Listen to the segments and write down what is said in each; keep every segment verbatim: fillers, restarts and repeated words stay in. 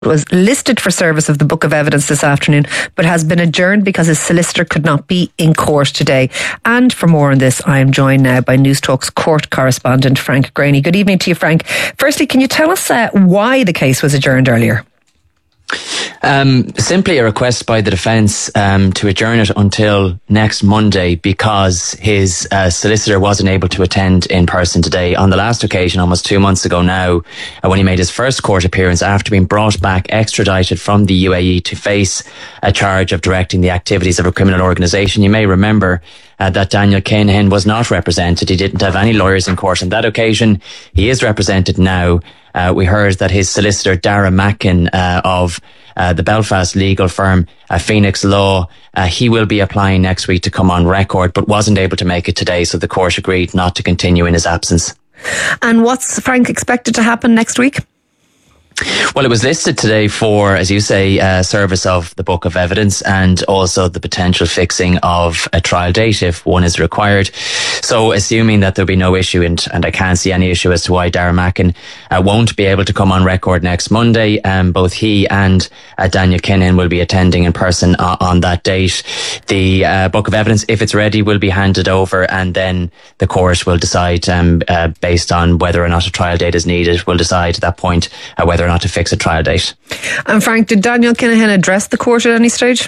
was listed for service of the Book of Evidence this afternoon, but has been adjourned because his solicitor could not be in court today. And for more on this, I am joined now by News Talk's court correspondent, Frank Greaney. Good evening to you, Frank. Firstly, can you tell us uh, why the case was adjourned earlier? Um, simply a request by the defence um, to adjourn it until next Monday because his uh, solicitor wasn't able to attend in person today. On the last occasion, almost two months ago now, uh, when he made his first court appearance after being brought back extradited from the U A E to face a charge of directing the activities of a criminal organisation. You may remember Uh, that Daniel Kinahan was not represented. He didn't have any lawyers in court on that occasion. He is represented now. Uh, we heard that his solicitor, Dara Mackin, uh, of uh, the Belfast legal firm uh, Phoenix Law, uh, he will be applying next week to come on record, but wasn't able to make it today, so the court agreed not to continue in his absence. And what's, Frank, expected to happen next week? Well, it was listed today for, as you say, uh, service of the Book of Evidence and also the potential fixing of a trial date if one is required. So assuming that there'll be no issue, and, and I can't see any issue as to why Dara Mackin uh, won't be able to come on record next Monday, um, both he and uh, Daniel Kinahan will be attending in person on, on that date. The uh, Book of Evidence, if it's ready, will be handed over, and then the court will decide, um, uh, based on whether or not a trial date is needed, will decide at that point uh, whether or not to fix a trial date. And Frank, did Daniel Kinahan address the court at any stage?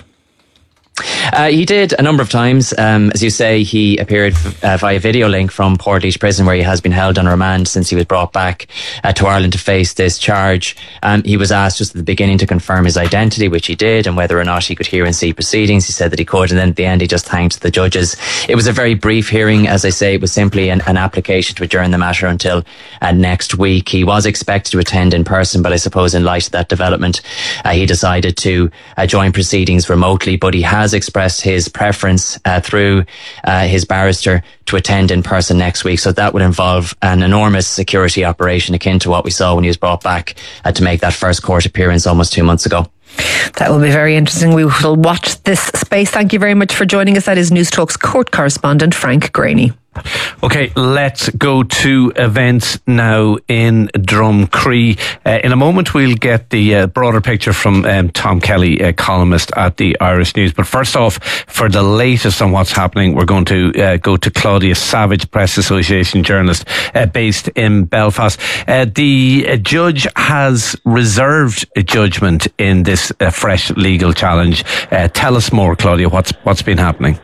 Uh, he did a number of times. Um, as you say, he appeared uh, via video link from Portlaoise Prison, where he has been held on remand since he was brought back uh, to Ireland to face this charge. Um, he was asked just at the beginning to confirm his identity, which he did, and whether or not he could hear and see proceedings. He said that he could, and then at the end he just thanked the judges. It was a very brief hearing. As I say, it was simply an, an application to adjourn the matter until uh, next week. He was expected to attend in person, but I suppose in light of that development, uh, he decided to uh, join proceedings remotely, but he has has expressed his preference uh, through uh, his barrister to attend in person next week. So that would involve an enormous security operation akin to what we saw when he was brought back uh, to make that first court appearance almost two months ago. That will be very interesting. We will watch this space. Thank you very much for joining us. That is News Talk's court correspondent, Frank Greaney. Okay, let's go to events now in Drumcree. Uh, in a moment, we'll get the uh, broader picture from um, Tom Kelly, a columnist at the Irish News. But first off, for the latest on what's happening, we're going to uh, go to Claudia Savage, Press Association journalist uh, based in Belfast. Uh, the uh, judge has reserved a judgment in this uh, fresh legal challenge. Uh, tell us more, Claudia. What's what's been happening?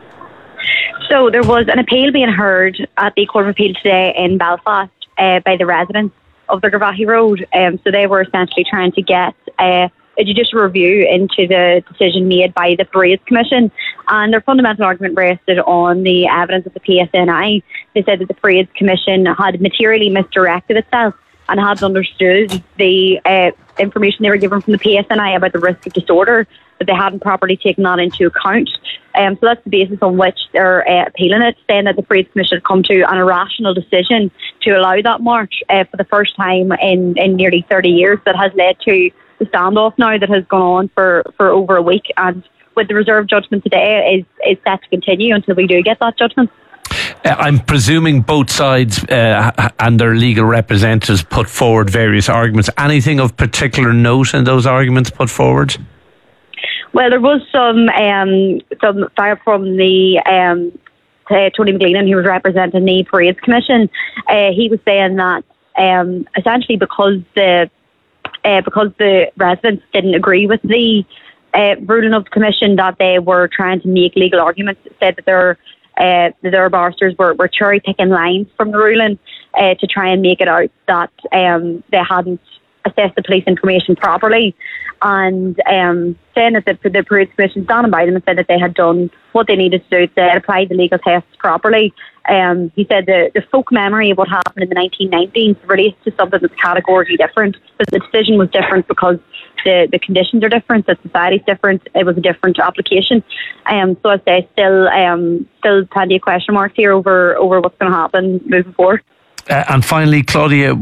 So there was an appeal being heard at the Court of Appeal today in Belfast uh, by the residents of the Garvaghey Road. Um, so they were essentially trying to get uh, a judicial review into the decision made by the Parades Commission. And their fundamental argument rested on the evidence of the P S N I. They said that the Parades Commission had materially misdirected itself and had understood the uh, information they were given from the P S N I about the risk of disorder, that they hadn't properly taken that into account. Um, so that's the basis on which they're uh, appealing it, saying that the Parades Commission had come to an irrational decision to allow that march uh, for the first time in, in nearly thirty years. That has led to the standoff now that has gone on for, for over a week, and with the reserve judgment today is, is set to continue until we do get that judgment. Uh, I'm presuming both sides uh, and their legal representatives put forward various arguments. Anything of particular note in those arguments put forward? Well, there was some um, some fire from the um, uh, Tony McGleenan, who was representing the Parades Commission. Uh, he was saying that um, essentially because the uh, because the residents didn't agree with the uh, ruling of the commission, that they were trying to make legal arguments. Said that their uh, their barristers were, were cherry picking lines from the ruling uh, to try and make it out that um, they hadn't assessed the police information properly. And um, saying that the, the Parades Commission standing by them and said that they had done what they needed to do, they had applied the legal tests properly. Um, he said the, the folk memory of what happened in the nineteen nineties relates to something that's categorically different. But the decision was different because the, the conditions are different, the society's different, it was a different application. Um, so I say still um, still plenty of question marks here over, over what's going to happen moving forward. Uh, and finally, Claudia,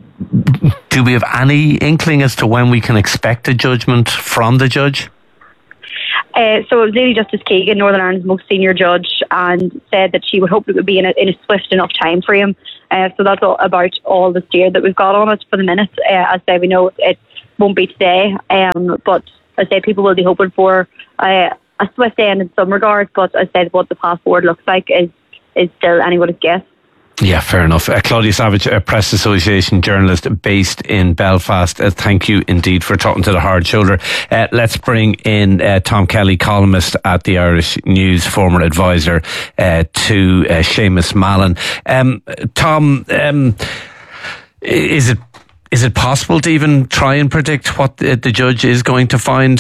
do we have any inkling as to when we can expect a judgment from the judge? Uh, so it was Lady Justice Keegan, Northern Ireland's most senior judge, and said that she would hope it would be in a, in a swift enough time frame. Uh, so that's all, about all the steer that we've got on it for the minute. Uh, as I say, we know it won't be today. Um, but I say people will be hoping for uh, a swift end in some regards. But I said what the path forward looks like is is still anyone's guess. Yeah, fair enough. Uh, Claudia Savage, a Press Association journalist based in Belfast. Uh, thank you indeed for talking to the hard shoulder. Uh, let's bring in uh, Tom Kelly, columnist at the Irish News, former advisor uh, to uh, Seamus Mallon. Um, Tom, um, is it is it possible to even try and predict what the, the judge is going to find?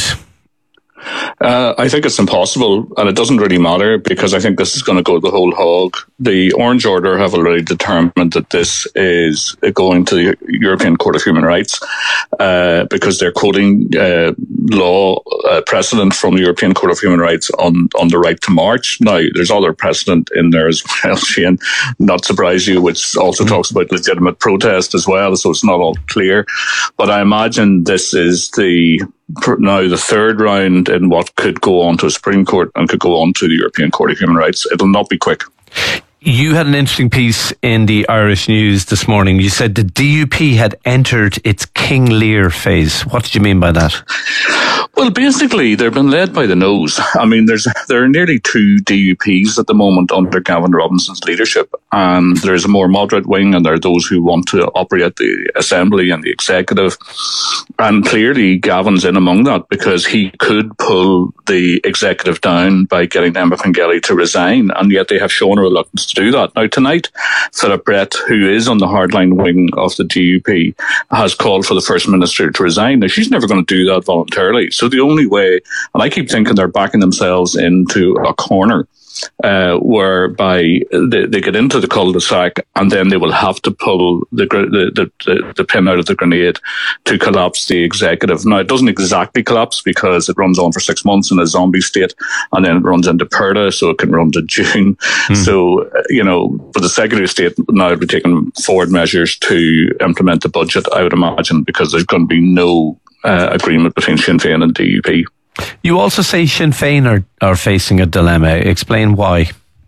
Uh, I think it's impossible, and it doesn't really matter, because I think this is going to go the whole hog. The Orange Order have already determined that this is going to the European Court of Human Rights, uh, because they're quoting uh, law uh, precedent from the European Court of Human Rights on, on the right to march. Now, there's other precedent in there as well, Shane, not surprise you, which also talks about legitimate protest as well, so it's not all clear. But I imagine this is the now the third round in what could go on to a Supreme Court and could go on to the European Court of Human Rights. It'll not be quick. You had an interesting piece in the Irish News this morning. You said the D U P had entered its King Lear phase. What did you mean by that? Well, basically, they've been led by the nose. I mean, there's there are nearly two D U Ps at the moment under Gavin Robinson's leadership, and there's a more moderate wing, and there are those who want to operate the Assembly and the Executive. And clearly, Gavin's in among that, because he could pull the Executive down by getting Emma Pengelly to resign, and yet they have shown a reluctance to do that. Now, tonight, Philip Brett, who is on the hardline wing of the D U P, has called for the First Minister to resign. Now, she's never going to do that voluntarily. So the only way, and I keep thinking they're backing themselves into a corner, uh, whereby they, they get into the cul-de-sac, and then they will have to pull the, the, the, the pin out of the grenade to collapse the Executive. Now, it doesn't exactly collapse, because it runs on for six months in a zombie state, and then it runs into Purda, so it can run to June. Mm. So, you know, for the Secretary of State, now it'll be taking forward measures to implement the budget, I would imagine, because there's going to be no uh, agreement between Sinn Féin and D U P. You also say Sinn Féin are, are facing a dilemma. Explain why.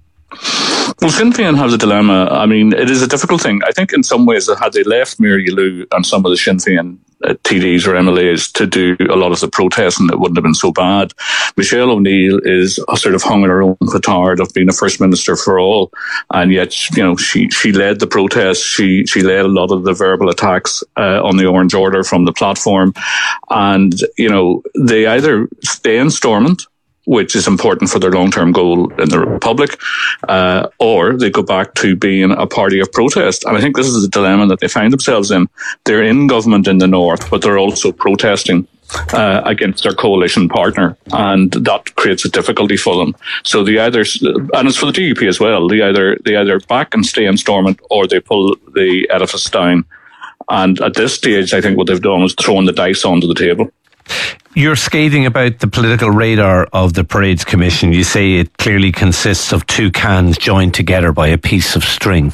Well, Sinn Féin has a dilemma. I mean, it is a difficult thing. I think in some ways that had they left Mary Lou and some of the Sinn Féin uh, T Ds or M L As to do a lot of the protesting, it wouldn't have been so bad. Michelle O'Neill is sort of hung in her own petard of being a First Minister for all, and yet, you know, she, she led the protests. She she led a lot of the verbal attacks uh, on the Orange Order from the platform, and, you know, they either stay in Stormont, which is important for their long-term goal in the Republic, uh, or they go back to being a party of protest. And I think this is a dilemma that they find themselves in. They're in government in the north, but they're also protesting uh, against their coalition partner, and that creates a difficulty for them. So they either, and it's for the D U P as well, they either they either back and stay in Stormont, or they pull the edifice down. And at this stage, I think what they've done is thrown the dice onto the table. You're scathing about the political radar of the Parades Commission. You say it clearly consists of two cans joined together by a piece of string.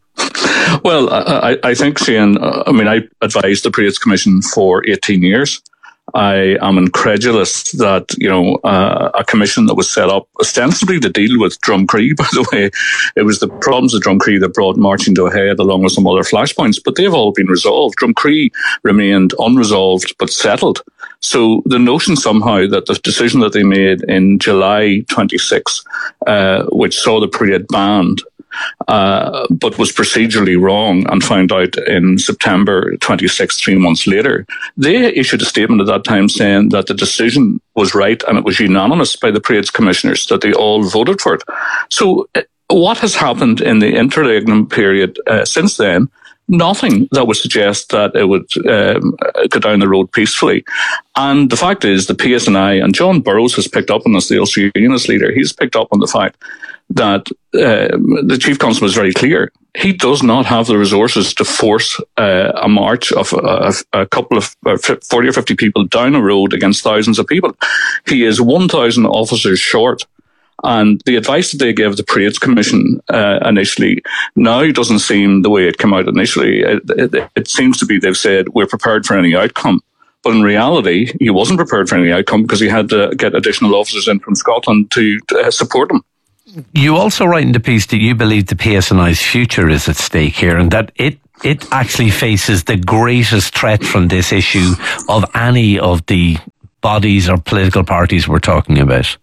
Well, I, I think, Shane, I mean, I advised the Parades Commission for eighteen years. I am incredulous that, you know, uh, a commission that was set up ostensibly to deal with Drumcree, by the way, it was the problems of Drumcree that brought marching to a head, along with some other flashpoints, but they've all been resolved. Drumcree remained unresolved but settled. So the notion somehow that the decision that they made in July twenty-sixth, uh, which saw the parade banned, Uh, but was procedurally wrong and found out in September twenty-sixth, three months later. They issued a statement at that time saying that the decision was right and it was unanimous by the Parades Commissioners, that they all voted for it. So uh, what has happened in the interregnum period uh, since then? Nothing that would suggest that it would um, go down the road peacefully. And the fact is, the P S N I, and John Burrows has picked up on this, the Ulster Unionist leader, he's picked up on the fact that uh, the Chief Constable is very clear. He does not have the resources to force uh, a march of a, a couple of uh, forty or fifty people down a road against thousands of people. He is one thousand officers short. And the advice that they gave the Parades Commission uh, initially now doesn't seem the way it came out initially. It, it, it seems to be they've said, we're prepared for any outcome. But in reality, he wasn't prepared for any outcome because he had to get additional officers in from Scotland to uh, support him. You also write in the piece that you believe the P S N I's future is at stake here, and that it it actually faces the greatest threat from this issue of any of the bodies or political parties we're talking about?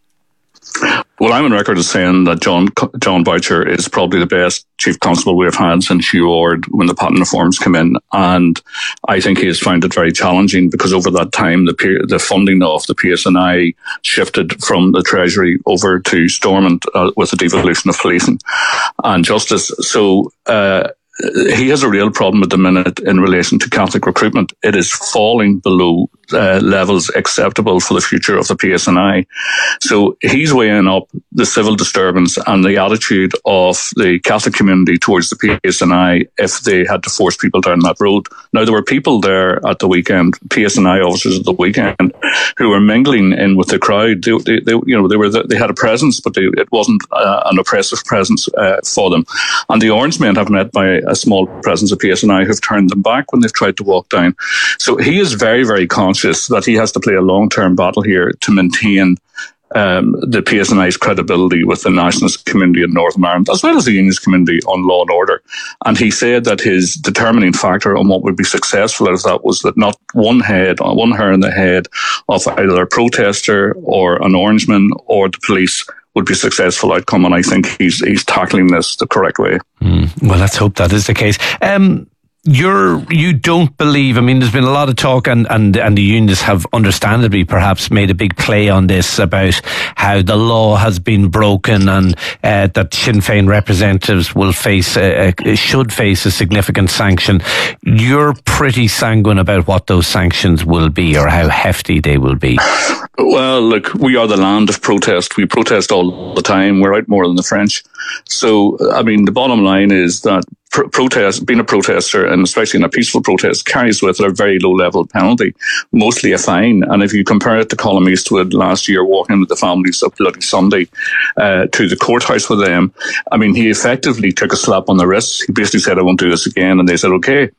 Well, I'm on record as saying that John John Boucher is probably the best chief constable we have had since Hugh Ord when the patent reforms came in, and I think he has found it very challenging because over that time the the funding of the P S N I shifted from the Treasury over to Stormont uh, with the devolution of policing and justice. So uh, he has a real problem at the minute in relation to Catholic recruitment. It is falling below uh, levels acceptable for the future of the P S N I. So he's weighing up the civil disturbance and the attitude of the Catholic community towards the P S N I if they had to force people down that road. Now, there were people there at the weekend, P S N I officers at the weekend, who were mingling in with the crowd. They, they, they you know, they were the, they had a presence, but they, it wasn't uh, an oppressive presence uh, for them. And the Orange Men have met by a small presence of P S N I who've turned them back when they've tried to walk down. So he is very, very conscious that he has to play a long-term battle here to maintain um, the P S N I's credibility with the nationalist community in Northern Ireland, as well as the unionist community on law and order. And he said that his determining factor on what would be successful out of that was that not one head, one hair in the head of either a protester or an Orangeman or the police would be a successful outcome, and I think he's he's tackling this the correct way. Mm, well, let's hope that is the case. Um, you're you don't believe? I mean, there's been a lot of talk, and and and the unionists have understandably perhaps made a big play on this about how the law has been broken, and uh, that Sinn Féin representatives will face a, a, should face a significant sanction. You're pretty sanguine about what those sanctions will be, or how hefty they will be. Well, look, we are the land of protest. We protest all the time. We're out more than the French. So, I mean, the bottom line is that pr- protest, being a protester, and especially in a peaceful protest, carries with it a very low-level penalty, mostly a fine. And if you compare it to Colm Eastwood last year walking with the families of Bloody Sunday uh, to the courthouse with them, I mean, he effectively took a slap on the wrist. He basically said, I won't do this again. And they said, okay.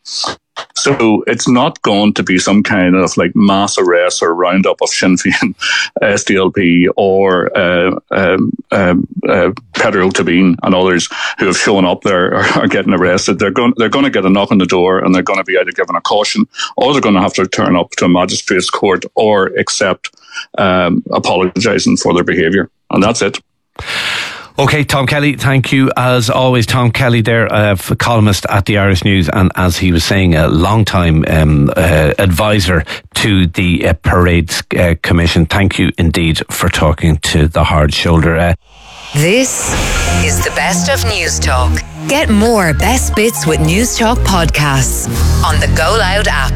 So it's not going to be some kind of like mass arrest or roundup of Sinn Féin, S D L P, or uh, um, um, uh, Pedro Tabine and others who have shown up there are, are getting arrested. They're going, they're going to get a knock on the door, and they're going to be either given a caution, or they're going to have to turn up to a magistrate's court or accept um, apologising for their behaviour, and that's it. Okay, Tom Kelly, thank you as always. Tom Kelly there, uh, columnist at the Irish News, and as he was saying, a long-time um, uh, advisor to the uh, Parades uh, Commission. Thank you indeed for talking to The Hard Shoulder. Uh, this is the best of News Talk. Get more best bits with News Talk podcasts on the Go Loud app.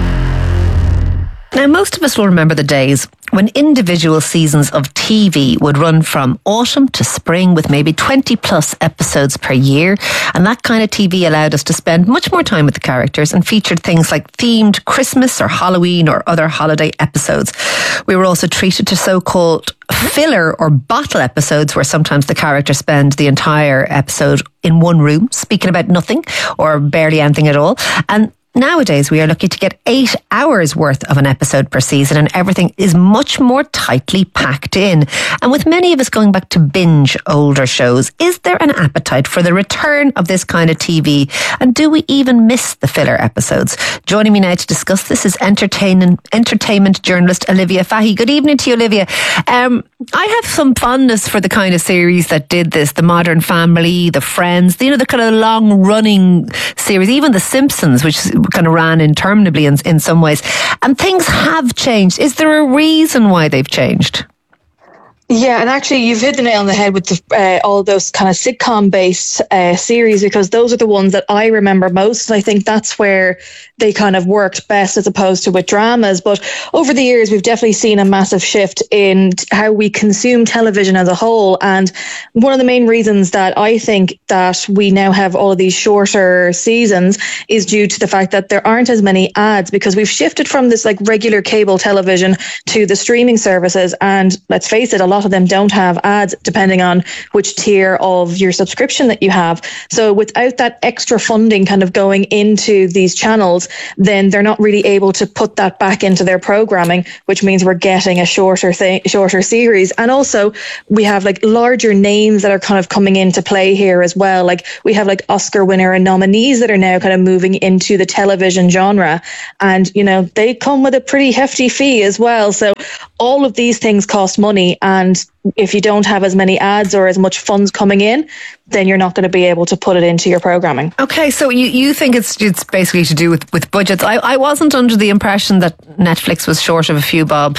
Now, most of us will remember the days when individual seasons of T V would run from autumn to spring with maybe twenty plus episodes per year. And that kind of T V allowed us to spend much more time with the characters and featured things like themed Christmas or Halloween or other holiday episodes. We were also treated to so-called filler or bottle episodes where sometimes the characters spend the entire episode in one room speaking about nothing or barely anything at all. And nowadays, we are lucky to get eight hours worth of an episode per season, and everything is much more tightly packed in. And with many of us going back to binge older shows, is there an appetite for the return of this kind of T V? And do we even miss the filler episodes? Joining me now to discuss this is entertainment, entertainment journalist Olivia Fahy. Good evening to you, Olivia. Um, I have some fondness for the kind of series that did this, the Modern Family, the Friends, you know, the kind of long-running series, even The Simpsons, which kind of ran interminably in, in some ways. And things have changed. Is there a reason why they've changed? Yeah, and actually you've hit the nail on the head with the, uh, all those kind of sitcom-based uh, series, because those are the ones that I remember most. And I think that's where they kind of worked best as opposed to with dramas. But over the years, we've definitely seen a massive shift in how we consume television as a whole. And one of the main reasons that I think that we now have all of these shorter seasons is due to the fact that there aren't as many ads, because we've shifted from this like regular cable television to the streaming services. And let's face it, a lot lot of them don't have ads depending on which tier of your subscription that you have. So without that extra funding kind of going into these channels, then they're not really able to put that back into their programming, which means we're getting a shorter thing, shorter series. And also we have like larger names that are kind of coming into play here as well. Like we have like Oscar winner and nominees that are now kind of moving into the television genre. And, you know, they come with a pretty hefty fee as well. So all of these things cost money. And if you don't have as many ads or as much funds coming in, then you're not going to be able to put it into your programming. Okay, so you, you think it's it's basically to do with, with budgets. I, I wasn't under the impression that Netflix was short of a few bob.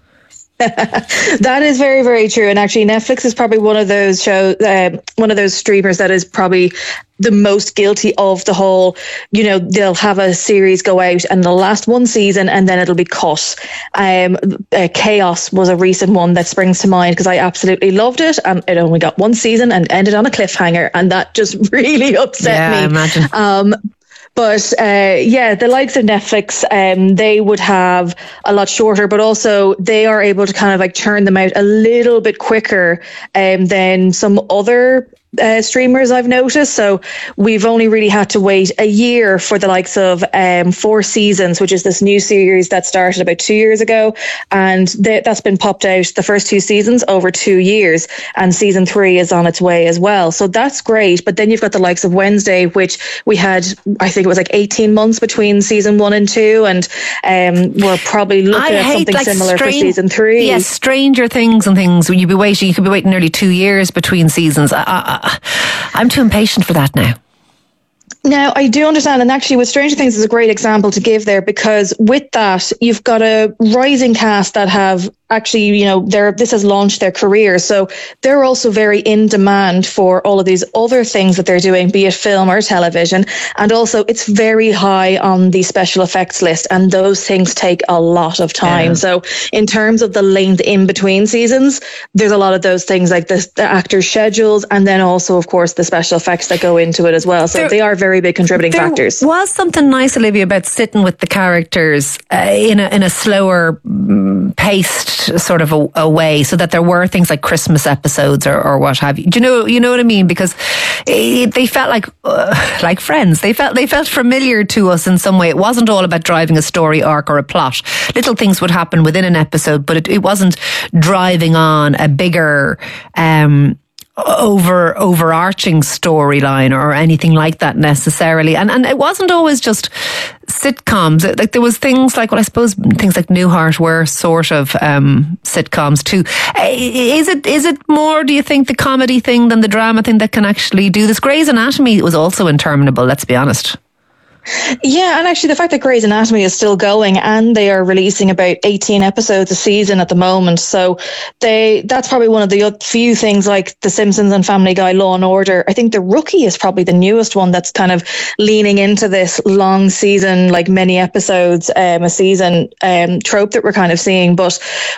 That is very, very true. And actually, Netflix is probably one of those shows, uh, one of those streamers that is probably the most guilty of the whole, you know, they'll have a series go out and they'll last one season and then it'll be cut. Um, uh, Chaos was a recent one that springs to mind because I absolutely loved it. And it only got one season and ended on a cliffhanger. And that just really upset yeah, me. I imagine. Um, But uh, yeah, the likes of Netflix, um, they would have a lot shorter, but also they are able to kind of like churn them out a little bit quicker um, than some other uh, streamers I've noticed. So we've only really had to wait a year for the likes of um, Four Seasons, which is this new series that started about two years ago. And th- that's been popped out, the first two seasons, over two years. And season three is on its way as well. So that's great. But then you've got the likes of Wednesday, which we had, I think it was like eighteen months between season one and two. And um, we're probably looking I at hate, something like, similar strange, for season three. Yes, Stranger Things and things. When you'd be waiting, you could be waiting nearly two years between seasons. I, I, I'm too impatient for that now. Now, I do understand, and actually with Stranger Things is a great example to give there, because with that, you've got a rising cast that have actually, you know, they're, this has launched their careers. So they're also very in demand for all of these other things that they're doing, be it film or television. And also it's very high on the special effects list, and those things take a lot of time. Yeah. So in terms of the length in between seasons, there's a lot of those things like the, the actors' schedules, and then also, of course, the special effects that go into it as well. So there, they are very big contributing there factors. Was something nice, Olivia, about sitting with the characters uh, in a in a slower um, paced sort of a, a way, so that there were things like Christmas episodes or, or what have you. Do you know you know what I mean? Because it, they felt like uh, like friends. They felt they felt familiar to us in some way. It wasn't all about driving a story arc or a plot. Little things would happen within an episode, but it, it wasn't driving on a bigger um over overarching storyline or anything like that necessarily. And and it wasn't always just sitcoms. Like there was things like, well, I suppose things like Newhart were sort of um, sitcoms too. Is it is it more, do you think, the comedy thing than the drama thing that can actually do this? Grey's Anatomy was also interminable, let's be honest. Yeah, and actually the fact that Grey's Anatomy is still going, and they are releasing about eighteen episodes a season at the moment, so they that's probably one of the few things like The Simpsons and Family Guy, Law and Order. I think The Rookie is probably the newest one that's kind of leaning into this long season, like many episodes um, a season um, trope that we're kind of seeing. But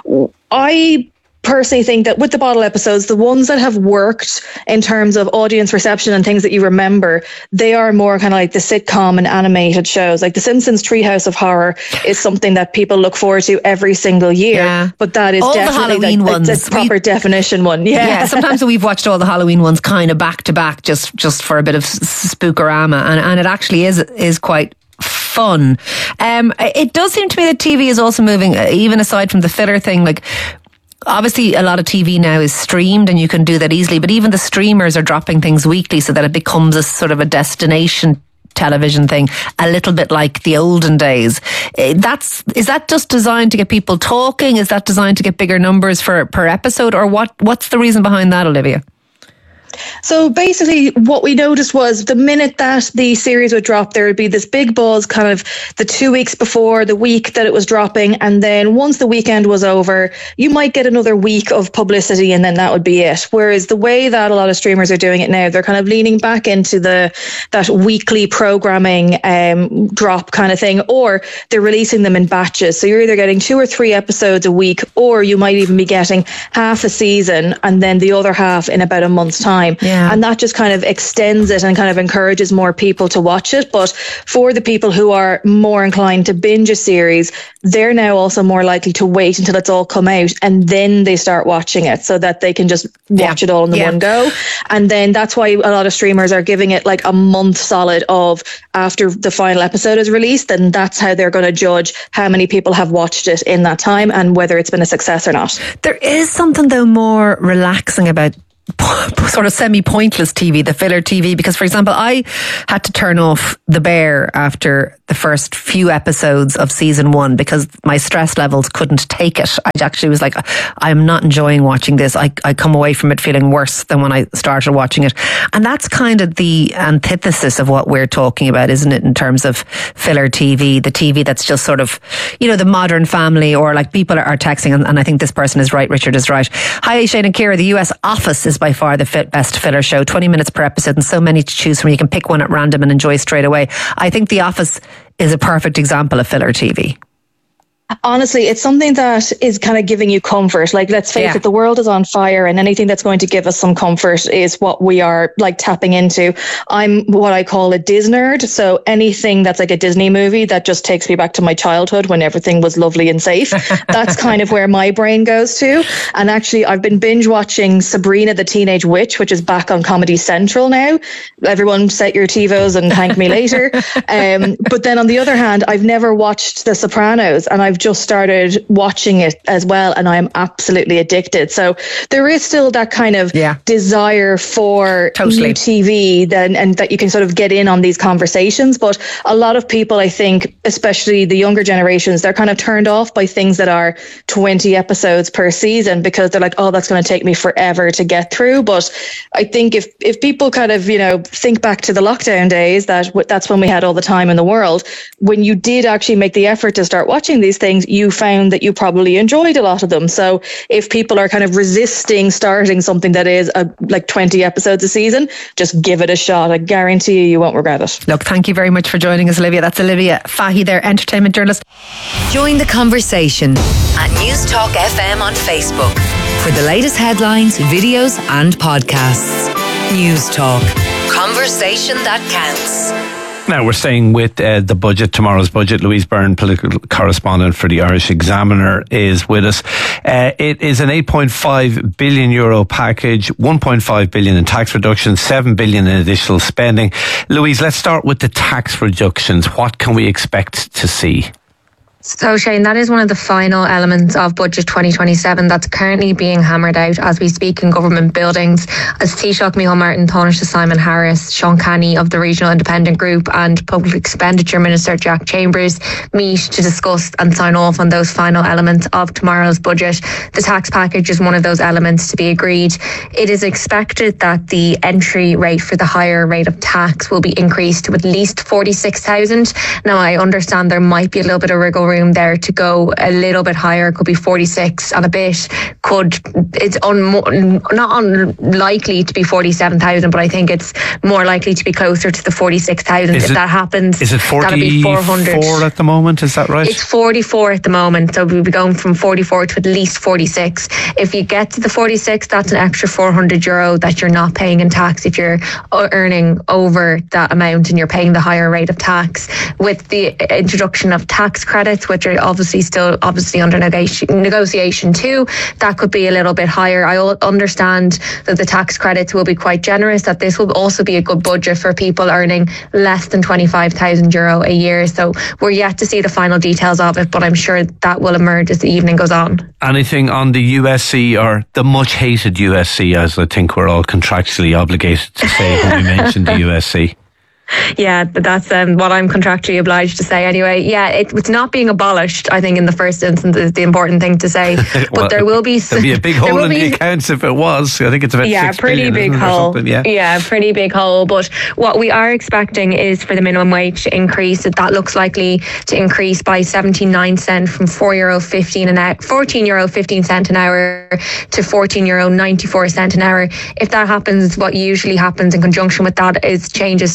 I personally think that with the bottle episodes, the ones that have worked in terms of audience reception and things that you remember, they are more kind of like the sitcom and animated shows. Like The Simpsons Treehouse of Horror is something that people look forward to every single year. Yeah. But that is all definitely the Halloween like, ones. The proper we, definition one. Yeah. yeah. Sometimes we've watched all the Halloween ones kind of back to back, just just for a bit of spookorama, and and it actually is is quite fun. Um, it does seem to me that T V is also moving, even aside from the filler thing, like. Obviously, a lot of T V now is streamed and you can do that easily, but even the streamers are dropping things weekly so that it becomes a sort of a destination television thing, a little bit like the olden days. That's is that just designed to get people talking? Is that designed to get bigger numbers for per episode, or what? What's the reason behind that, Olivia? So basically what we noticed was the minute that the series would drop, there would be this big buzz kind of the two weeks before the week that it was dropping. And then once the weekend was over, you might get another week of publicity and then that would be it. Whereas the way that a lot of streamers are doing it now, they're kind of leaning back into the that weekly programming um, drop kind of thing, or they're releasing them in batches. So you're either getting two or three episodes a week, or you might even be getting half a season and then the other half in about a month's time. time. Yeah. And that just kind of extends it and kind of encourages more people to watch it. But for the people who are more inclined to binge a series, they're now also more likely to wait until it's all come out and then they start watching it so that they can just watch Yeah. it all in the Yeah. one go. And then that's why a lot of streamers are giving it like a month solid of after the final episode is released, and that's how they're going to judge how many people have watched it in that time and whether it's been a success or not. There is something, though, more relaxing about sort of semi-pointless T V, the filler T V, because, for example, I had to turn off The Bear after the first few episodes of season one because my stress levels couldn't take it. I actually was like, I'm not enjoying watching this. I, I come away from it feeling worse than when I started watching it. And that's kind of the antithesis of what we're talking about, isn't it, in terms of filler T V, the T V that's just sort of, you know, the Modern Family, or like people are, are texting, and, and I think this person is right, Richard is right. Hi, Shane and Ciara, the U S Office is by far the fit, best filler show. twenty minutes per episode and so many to choose from. You can pick one at random and enjoy straight away. I think The Office is a perfect example of filler T V. Honestly, it's something that is kind of giving you comfort. Like, let's face Yeah. it, the world is on fire, and anything that's going to give us some comfort is what we are like tapping into. I'm what I call a Disney nerd. So anything that's like a Disney movie that just takes me back to my childhood when everything was lovely and safe. That's kind of where my brain goes to. And actually, I've been binge watching Sabrina the Teenage Witch, which is back on Comedy Central now. Everyone set your TiVos and thank me later. Um, but then on the other hand, I've never watched The Sopranos, and I've just started watching it as well, and I'm absolutely addicted. So there is still that kind of Yeah. desire for Totally. new T V, then, and that you can sort of get in on these conversations. But a lot of people, I think, especially the younger generations, they're kind of turned off by things that are twenty episodes per season because they're like, oh, that's going to take me forever to get through. But I think if if people kind of, you know, think back to the lockdown days, that w- that's when we had all the time in the world. When you did actually make the effort to start watching these things, you found that you probably enjoyed a lot of them. So if people are kind of resisting starting something that is a, like twenty episodes a season, just give it a shot. I guarantee you, you won't regret it. Look, thank you very much for joining us, Olivia. That's Olivia Fahy there, entertainment journalist. Join the conversation at News Talk F M on Facebook for the latest headlines, videos, and podcasts. News Talk. Conversation that counts. Now we're staying with uh, the budget, tomorrow's budget. Louise Byrne, political correspondent for the Irish Examiner, is with us. Uh, it is an eight point five billion euro package, one point five billion in tax reductions, seven billion in additional spending. Louise, let's start with the tax reductions. What can we expect to see? So, Shane, that is one of the final elements of Budget twenty twenty-seven that's currently being hammered out as we speak in government buildings. As Taoiseach Micheál Martin, Tánaiste Simon Harris, Sean Canny of the Regional Independent Group and Public Expenditure Minister Jack Chambers meet to discuss and sign off on those final elements of tomorrow's budget. The tax package is one of those elements to be agreed. It is expected that the entry rate for the higher rate of tax will be increased to at least forty-six thousand. Now, I understand there might be a little bit of wriggle room there to go a little bit higher. It could be forty-six and a bit. Could it's un, not unlikely to be forty-seven thousand, but I think it's more likely to be closer to the forty-six thousand. If it, that happens, is it forty-four at the moment? Is that right? It's forty-four at the moment, so we'll be going from forty-four to at least forty-six. If you get to the forty-six, that's an extra four hundred euro that you're not paying in tax if you're earning over that amount and you're paying the higher rate of tax. With the introduction of tax credits, which are obviously still obviously under negotiation, negotiation too, that could be a little bit higher. I understand that the tax credits will be quite generous, that this will also be a good budget for people earning less than twenty-five thousand euro a year. So we're yet to see the final details of it, but I'm sure that will emerge as the evening goes on. Anything on the U S C, or the much hated U S C, as I think we're all contractually obligated to say when we mention the U S C? Yeah, that's um, what I'm contractually obliged to say anyway. Yeah, it, it's not being abolished, I think, in the first instance is the important thing to say. But well, there will be... There'll be a big hole in be, the accounts if it was. I think it's about yeah, six pretty billion, big hole. Yeah. yeah, pretty big hole. But what we are expecting is for the minimum wage to increase. That, that looks likely to increase by seventy-nine cents from four euro fifteen an hour, fourteen euro fifteen cent an hour to fourteen euro ninety-four cent an hour. If that happens, what usually happens in conjunction with that is changes to the lower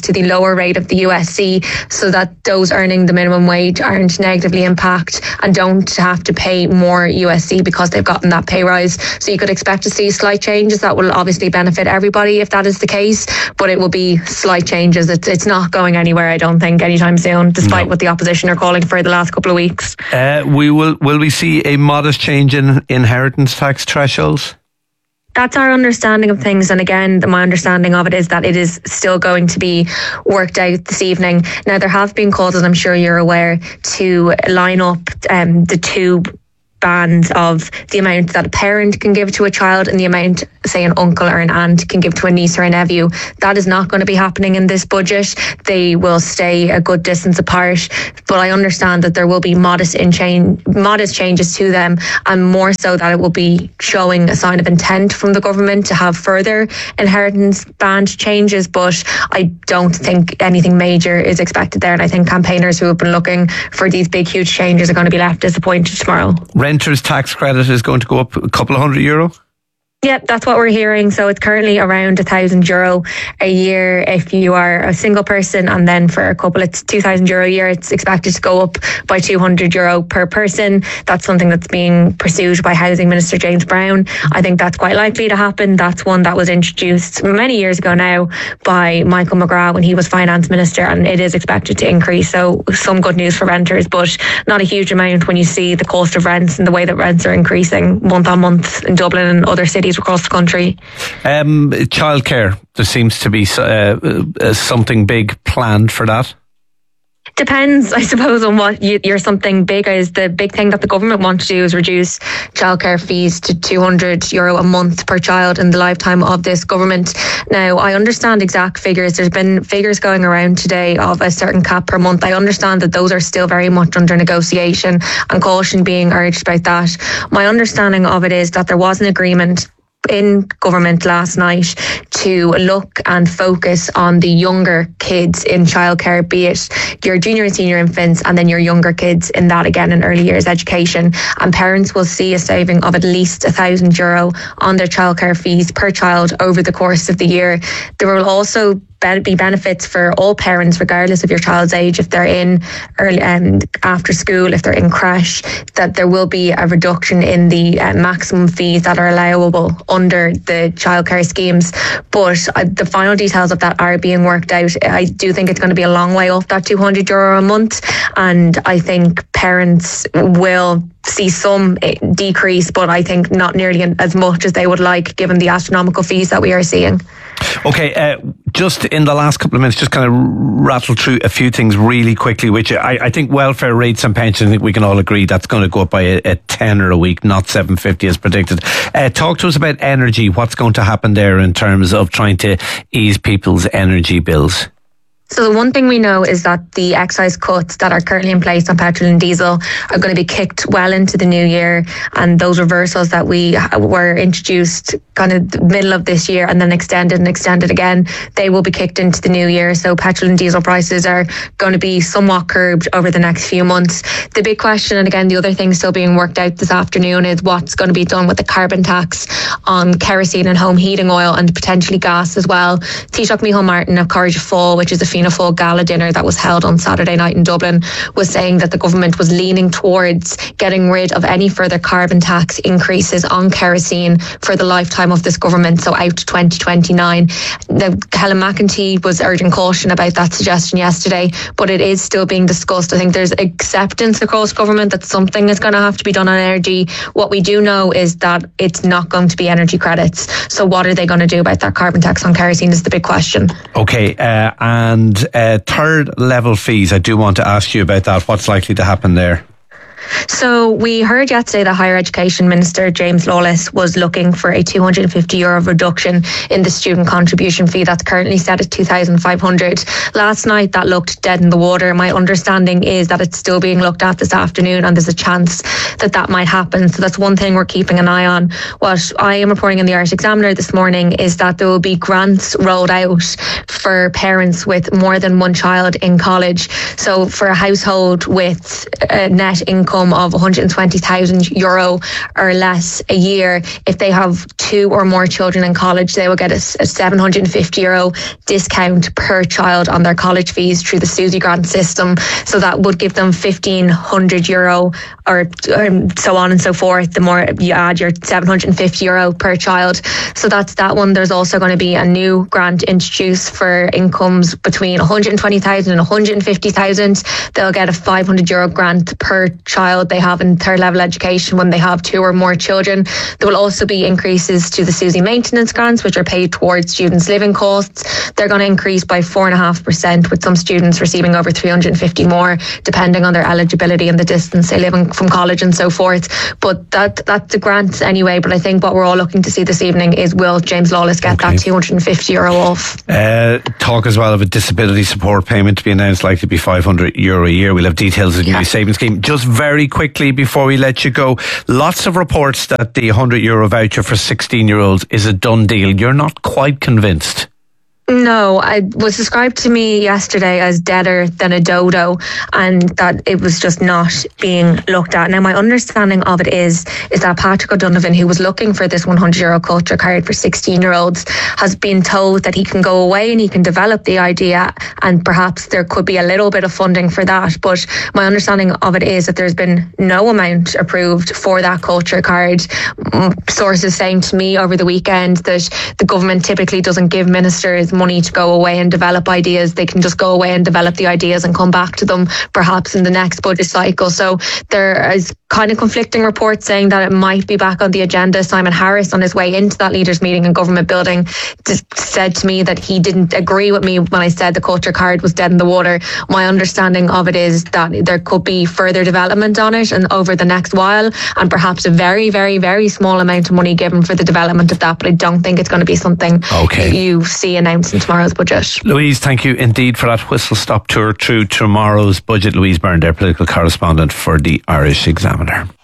lower rate of the U S C so that those earning the minimum wage aren't negatively impacted and don't have to pay more U S C because they've gotten that pay rise. So you could expect to see slight changes that will obviously benefit everybody if that is the case, but it will be slight changes. It's, it's not going anywhere, I don't think, anytime soon, despite no. what the opposition are calling for the last couple of weeks. Uh, we will will we see a modest change in inheritance tax thresholds? That's our understanding of things. And again, my understanding of it is that it is still going to be worked out this evening. Now, there have been calls, as I'm sure you're aware, to line up um, the two bands of the amount that a parent can give to a child and the amount, say, an uncle or an aunt can give to a niece or a nephew. That is not going to be happening in this budget. They will stay a good distance apart, but I understand that there will be modest in change, modest changes to them, and more so that it will be showing a sign of intent from the government to have further inheritance band changes, but I don't think anything major is expected there, and I think campaigners who have been looking for these big, huge changes are going to be left disappointed tomorrow. Renters' tax credit is going to go up a couple of hundred euro? Yeah, that's what we're hearing. So it's currently around a thousand euro a year if you are a single person, and then for a couple it's two thousand euro a year. It's expected to go up by two hundred euro per person. That's something that's being pursued by Housing Minister James Brown. I think that's quite likely to happen. That's one that was introduced many years ago now by Michael McGrath when he was Finance Minister, and it is expected to increase. So some good news for renters, but not a huge amount when you see the cost of rents and the way that rents are increasing month on month in Dublin and other cities across the country. Um, childcare, there seems to be uh, uh, something big planned for that. Depends, I suppose, on what you, your something big is. The big thing that the government want to do is reduce childcare fees to two hundred euro a month per child in the lifetime of this government. Now, I understand exact figures. There's been figures going around today of a certain cap per month. I understand that those are still very much under negotiation and caution being urged about that. My understanding of it is that there was an agreement in government last night to look and focus on the younger kids in childcare, be it your junior and senior infants and then your younger kids in that, again, in early years education. And parents will see a saving of at least a thousand euro on their childcare fees per child over the course of the year. There will also be benefits for all parents, regardless of your child's age, if they're in early um, after school, if they're in crash, that there will be a reduction in the uh, maximum fees that are allowable under the childcare schemes. But uh, the final details of that are being worked out. I do think it's going to be a long way off that two hundred euro a month, and I think parents will see some decrease, but I think not nearly as much as they would like, given the astronomical fees that we are seeing. Okay, uh, just in the last couple of minutes, just kind of rattle through a few things really quickly, which I, I think welfare rates and pensions, I think we can all agree that's going to go up by a, a tenner a week, not seven fifty as predicted. Uh, talk to us about energy. What's going to happen there in terms of trying to ease people's energy bills? So the one thing we know is that the excise cuts that are currently in place on petrol and diesel are going to be kicked well into the new year, and those reversals that we were introduced kind of the middle of this year and then extended and extended again, they will be kicked into the new year. So petrol and diesel prices are going to be somewhat curbed over the next few months. The big question, and again the other thing still being worked out this afternoon, is what's going to be done with the carbon tax on kerosene and home heating oil and potentially gas as well. Taoiseach Micheál Martin of Courage Fall, which is a Fianna Fáil gala dinner that was held on Saturday night in Dublin, was saying that the government was leaning towards getting rid of any further carbon tax increases on kerosene for the lifetime of this government, so out to twenty twenty-nine. Now, Helen McEntee was urging caution about that suggestion yesterday, but it is still being discussed. I think there's acceptance across government that something is going to have to be done on energy. What we do know is that it's not going to be energy credits. So what are they going to do about that carbon tax on kerosene is the big question. Okay, uh, and uh, third level fees, I do want to ask you about that. What's likely to happen there? So we heard yesterday that Higher Education Minister James Lawless was looking for a two hundred fifty euro reduction in the student contribution fee that's currently set at two thousand five hundred. Last night that looked dead in the water. My understanding is that it's still being looked at this afternoon, and there's a chance that that might happen. So that's one thing we're keeping an eye on. What I am reporting in the Irish Examiner this morning is that there will be grants rolled out for parents with more than one child in college. So for a household with a net income income of one hundred twenty thousand euro or less a year, if they have two or more children in college, they will get a, a seven hundred fifty euro discount per child on their college fees through the SUSI grant system. So that would give them fifteen hundred euro or um, so on and so forth. The more you add your seven hundred fifty euro per child. So that's that one. There's also going to be a new grant introduced for incomes between one hundred twenty thousand and one hundred fifty thousand. They'll get a five hundred euro grant per child they have in third level education when they have two or more children. There will also be increases to the SUSI maintenance grants, which are paid towards students' living costs. They're going to increase by four point five percent, with some students receiving over three hundred fifty more, depending on their eligibility and the distance they live in from college and so forth. But that that's the grants anyway. But I think what we're all looking to see this evening is, will James Lawless get okay. that two hundred fifty euro off? Uh, talk as well of a disability support payment to be announced, likely to be five hundred euro a year. We'll have details of the yeah. new savings scheme. Just very quickly before we let you go, lots of reports that the one hundred euro voucher for sixteen year olds is a done deal. You're not quite convinced? No, it was described to me yesterday as deader than a dodo, and that it was just not being looked at. Now, my understanding of it is is that Patrick O'Donovan, who was looking for this one hundred euro culture card for sixteen year olds, has been told that he can go away and he can develop the idea, and perhaps there could be a little bit of funding for that. But my understanding of it is that there's been no amount approved for that culture card. Sources saying to me over the weekend that the government typically doesn't give ministers money to go away and develop ideas. They can just go away and develop the ideas and come back to them perhaps in the next budget cycle. So there is kind of conflicting reports saying that it might be back on the agenda. Simon Harris, on his way into that leaders meeting in Government Building, just said to me that he didn't agree with me when I said the culture card was dead in the water. My understanding of it is that there could be further development on it and over the next while, and perhaps a very, very, very small amount of money given for the development of that. But I don't think it's going to be something okay. you see announced in tomorrow's budget. Louise, thank you indeed for that whistle stop tour through tomorrow's budget. Louise Byrne, their political correspondent for the Irish Examiner.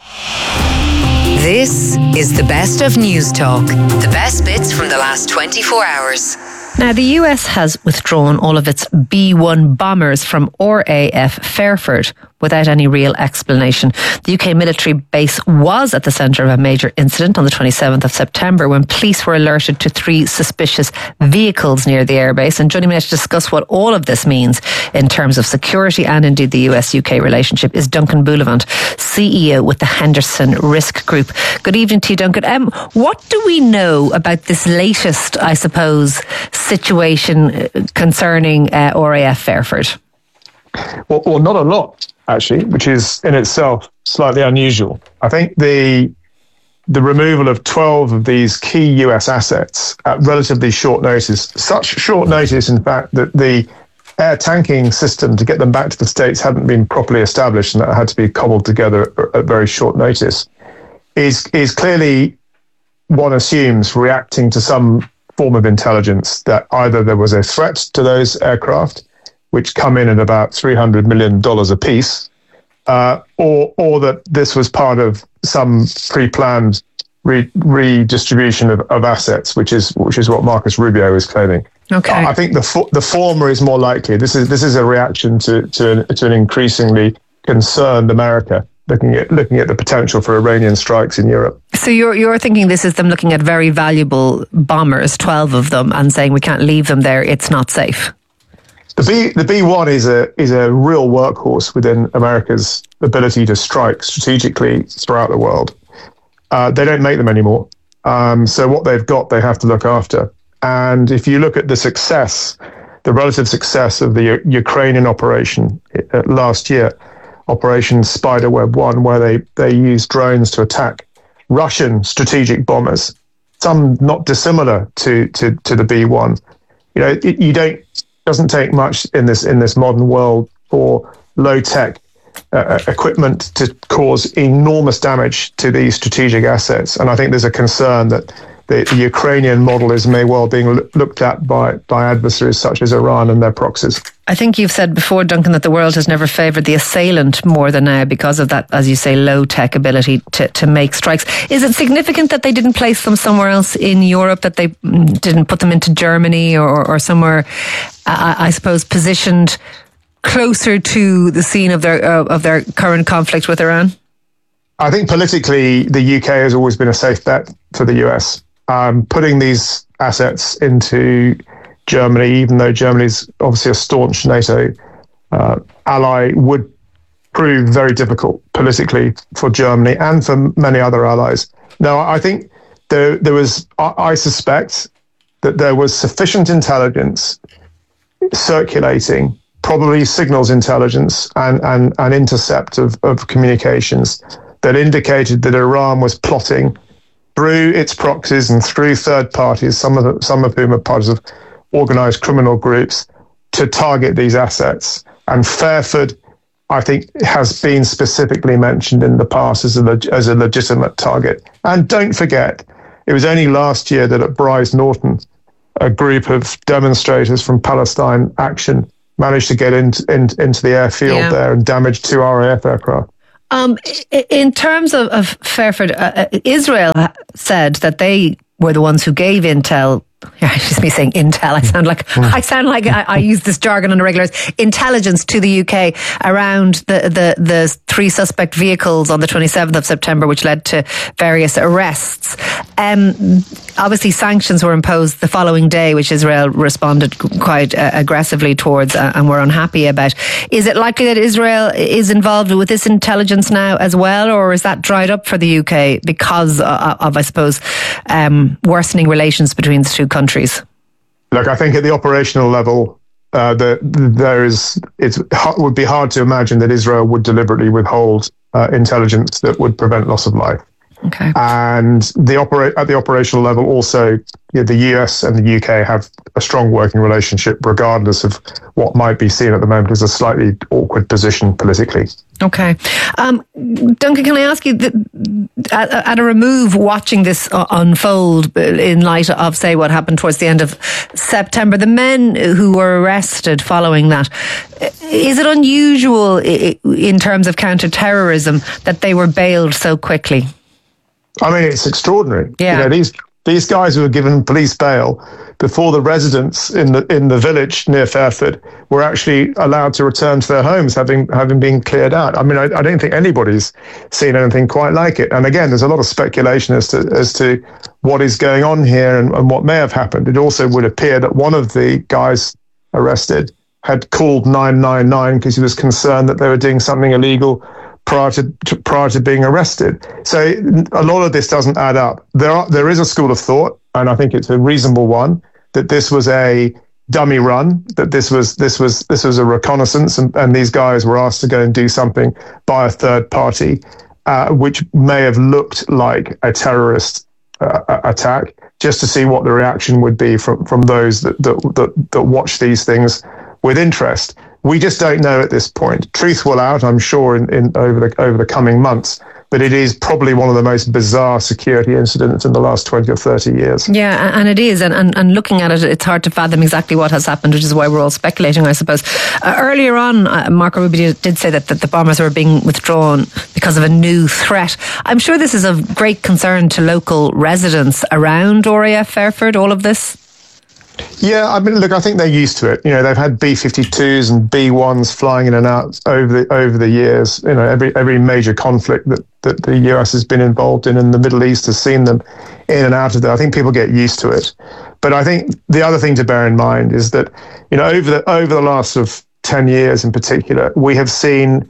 This is the best of News Talk. The best bits from the last twenty-four hours. Now, the U S has withdrawn all of its B one bombers from R A F Fairford without any real explanation. The U K military base was at the centre of a major incident on the twenty-seventh of September when police were alerted to three suspicious vehicles near the airbase. And joining me to discuss what all of this means in terms of security and indeed the U S U K relationship is Duncan Bullivant, C E O with the Henderson Risk Group. Good evening to you, Duncan. Um, what do we know about this latest, I suppose, situation concerning uh, R A F Fairford? Well, well, not a lot, actually, which is in itself slightly unusual. I think the the removal of twelve of these key U S assets at relatively short notice, such short notice, in fact, that the air tanking system to get them back to the States hadn't been properly established, and that had to be cobbled together at very short notice, is is clearly, one assumes, reacting to some form of intelligence that either there was a threat to those aircraft, which come in at about three hundred million dollars a piece, uh, or or that this was part of some pre-planned re- redistribution of, of assets, which is which is what Marcus Rubio is claiming. Okay, I think the fo- the former is more likely. This is this is a reaction to to an, to an increasingly concerned America looking at looking at the potential for Iranian strikes in Europe. So you're you're thinking this is them looking at very valuable bombers, twelve of them, and saying we can't leave them there. It's not safe. The B the B one is a is a real workhorse within America's ability to strike strategically throughout the world. Uh, they don't make them anymore, um, so what they've got they have to look after. And if you look at the success, the relative success of the U- Ukrainian operation uh, last year, Operation Spiderweb One, where they they used drones to attack Russian strategic bombers, some not dissimilar to to to the B one. You know, it, you don't. Doesn't take much in this in this modern world for low tech uh, equipment to cause enormous damage to these strategic assets, and I think there's a concern that the, the Ukrainian model is may well being looked at by by adversaries such as Iran and their proxies. I think you've said before, Duncan, that the world has never favoured the assailant more than now because of that, as you say, low tech ability to, to make strikes. Is it significant that they didn't place them somewhere else in Europe, that they didn't put them into Germany or, or somewhere, I, I suppose, positioned closer to the scene of their uh, of their current conflict with Iran? I think politically, the U K has always been a safe bet for the U S. Um, putting these assets into Germany, even though Germany's obviously a staunch NATO uh, ally, would prove very difficult politically for Germany and for many other allies. Now, I think there, there was, I, I suspect that there was sufficient intelligence circulating, probably signals intelligence and, and, and intercept of, of communications that indicated that Iran was plotting through its proxies and through third parties, some of the, some of whom are part of organized criminal groups, to target these assets. And Fairford, I think, has been specifically mentioned in the past as a leg- as a legitimate target. And don't forget, it was only last year that at Bryce Norton, a group of demonstrators from Palestine Action managed to get in, in, into the airfield yeah. there and damage two R A F aircraft. Um, in terms of, of Fairford, uh, Israel said that they were the ones who gave intel. Yeah, it's just me saying intel. I sound like I sound like I, I use this jargon on a regular. Intelligence to the U K around the, the, the three suspect vehicles on the twenty-seventh of September, which led to various arrests. Um, obviously, sanctions were imposed the following day, which Israel responded quite uh, aggressively towards uh, and were unhappy about. Is it likely that Israel is involved with this intelligence now as well, or is that dried up for the U K because of, of I suppose, um, worsening relations between the two countries? Look, I think at the operational level, uh, the, there is it would be hard to imagine that Israel would deliberately withhold uh, intelligence that would prevent loss of life. Okay. And the operate at the operational level, also, you know, the U S and the U K have a strong working relationship, regardless of what might be seen at the moment as a slightly awkward position politically. Okay. Um, Duncan, can I ask you, at, at a remove, watching this unfold in light of, say, what happened towards the end of September, the men who were arrested following that, is it unusual in terms of counter-terrorism that they were bailed so quickly? I mean, it's extraordinary. Yeah. You know, these these guys who were given police bail before the residents in the in the village near Fairford were actually allowed to return to their homes, having having been cleared out. I mean, I, I don't think anybody's seen anything quite like it. And again, there's a lot of speculation as to as to what is going on here and, and what may have happened. It also would appear that one of the guys arrested had called nine nine nine because he was concerned that they were doing something illegal prior to, to prior to being arrested. So a lot of this doesn't add up. There are, there is a school of thought, and I think it's a reasonable one, that this was a dummy run, that this was this was this was a reconnaissance, and, and these guys were asked to go and do something by a third party, uh, which may have looked like a terrorist uh, attack, just to see what the reaction would be from from those that that that, that watch these things with interest. We just don't know at this point. Truth will out, I'm sure, in, in over the over the coming months. But it is probably one of the most bizarre security incidents in the last twenty or thirty years. Yeah, and it is. And, and, and looking at it, it's hard to fathom exactly what has happened, which is why we're all speculating, I suppose. Uh, earlier on, uh, Marco Rubio did say that, that the bombers were being withdrawn because of a new threat. I'm sure this is of great concern to local residents around R A F Fairford, all of this. Yeah, I mean, look, I think they're used to it. You know, they've had B fifty-twos and B ones flying in and out over the over the years. You know, every every major conflict that, that the U S has been involved in, and the Middle East has seen them in and out of there. I think people get used to it. But I think the other thing to bear in mind is that, you know, over the over the last sort of ten years in particular, we have seen